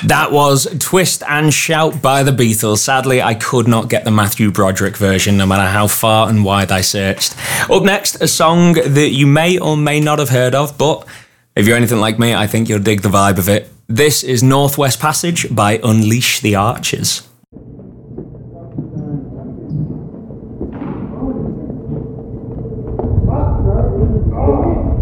That was Twist and Shout by the Beatles. Sadly, I could not get the Matthew Broderick version, no matter how far and wide I searched. Up next, a song that you may or may not have heard of, but if you're anything like me, I think you'll dig the vibe of it. This is Northwest Passage by Unleash the Archers. Oh.